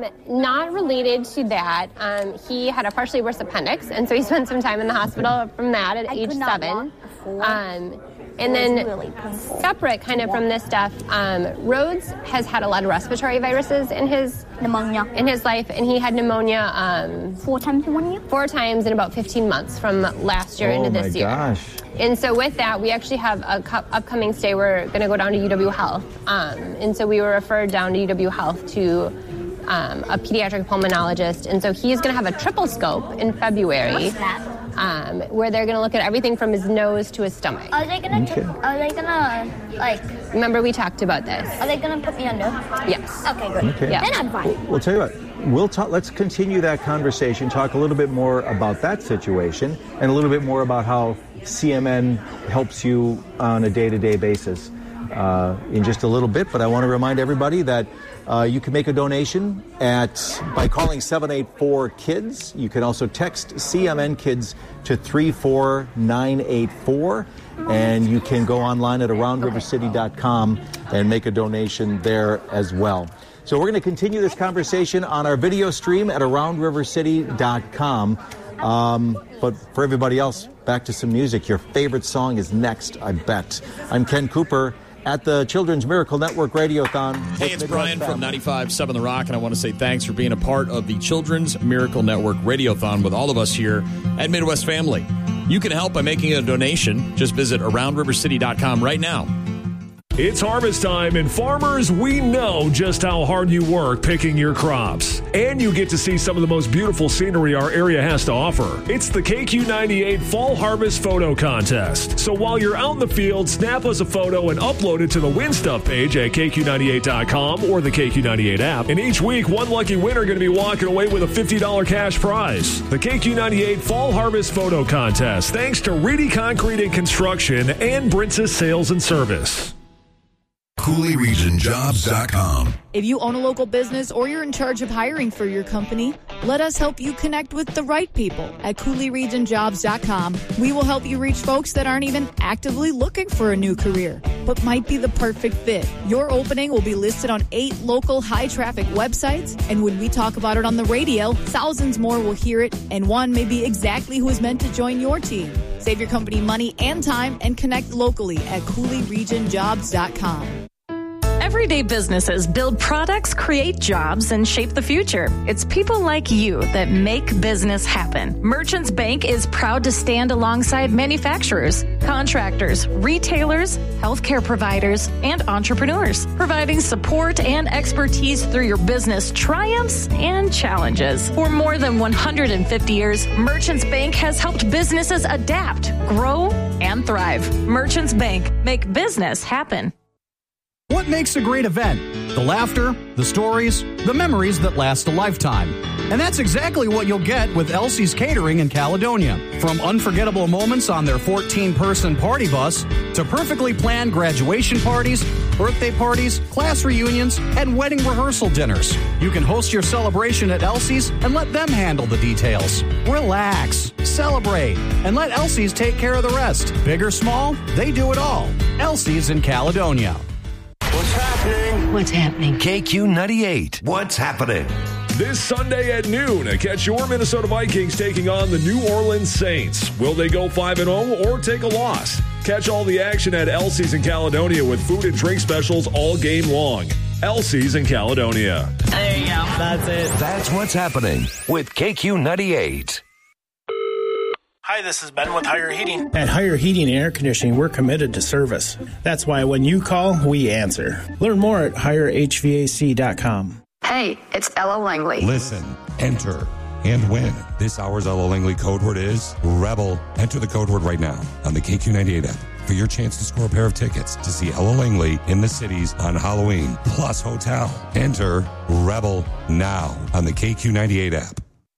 Not related to that. He had a partially burst appendix, and so he spent some time in the hospital from that at age 7. And then really separate kind of from this stuff, Rhodes has had a lot of respiratory viruses in his life, and he had pneumonia 4 times in 1 year? 4 times in about 15 months from last year into this year. Oh my gosh. And so with that, we actually have a upcoming stay. We're going to go down to UW Health. And so we were referred down to UW Health to a pediatric pulmonologist. And so he's going to have a triple scope in February. What's that? Where they're going to look at everything from his nose to his stomach. Are they gonna Remember we talked about this. Are they gonna put me under? Yes. Okay, good. Okay. Yeah. Then I'm fine. We'll tell you what. Let's continue that conversation. Talk a little bit more about that situation and a little bit more about how CMN helps you on a day-to-day basis in just a little bit. But I want to remind everybody that you can make a donation by calling 784-KIDS. You can also text CMN Kids to 34984. And you can go online at aroundrivercity.com and make a donation there as well. So we're going to continue this conversation on our video stream at aroundrivercity.com. But for everybody else, back to some music. Your favorite song is next, I bet. I'm Ken Cooper at the Children's Miracle Network Radiothon. Hey, it's Brian from 95.7 The Rock, and I want to say thanks for being a part of the Children's Miracle Network Radiothon with all of us here at Midwest Family. You can help by making a donation. Just visit aroundrivercity.com right now. It's harvest time, and farmers, we know just how hard you work picking your crops. And you get to see some of the most beautiful scenery our area has to offer. It's the KQ98 Fall Harvest Photo Contest. So while you're out in the field, snap us a photo and upload it to the Win Stuff page at KQ98.com or the KQ98 app. And each week, one lucky winner going to be walking away with a $50 cash prize. The KQ98 Fall Harvest Photo Contest, thanks to Reedy Concrete and Construction and Brincis Sales and Service. CooleyRegionJobs.com. If you own a local business or you're in charge of hiring for your company, let us help you connect with the right people at CooleyRegionJobs.com. We will help you reach folks that aren't even actively looking for a new career, but might be the perfect fit. Your opening will be listed on 8 local high-traffic websites, and when we talk about it on the radio, thousands more will hear it, and one may be exactly who is meant to join your team. Save your company money and time and connect locally at CooleyRegionJobs.com. Everyday businesses build products, create jobs, and shape the future. It's people like you that make business happen. Merchants Bank is proud to stand alongside manufacturers, contractors, retailers, healthcare providers, and entrepreneurs, providing support and expertise through your business triumphs and challenges. For more than 150 years, Merchants Bank has helped businesses adapt, grow, and thrive. Merchants Bank, make business happen. What makes a great event? The laughter, the stories, the memories that last a lifetime. And that's exactly what you'll get with Elsie's Catering in Caledonia. From unforgettable moments on their 14-person party bus to perfectly planned graduation parties, birthday parties, class reunions, and wedding rehearsal dinners. You can host your celebration at Elsie's and let them handle the details. Relax, celebrate, and let Elsie's take care of the rest. Big or small, they do it all. Elsie's in Caledonia. What's happening? What's happening? KQ98. What's happening? This Sunday at noon, catch your Minnesota Vikings taking on the New Orleans Saints. Will they go 5-0 or take a loss? Catch all the action at Elsie's in Caledonia with food and drink specials all game long. Elsie's in Caledonia. There you go. That's it. That's what's happening with KQ98. Hi, this is Ben with Higher Heating. At Higher Heating and Air Conditioning, we're committed to service. That's why when you call, we answer. Learn more at HigherHVAC.com. Hey, it's Ella Langley. Listen, enter, and win. This hour's Ella Langley code word is REBEL. Enter the code word right now on the KQ98 app for your chance to score a pair of tickets to see Ella Langley in the cities on Halloween, plus hotel. Enter REBEL now on the KQ98 app.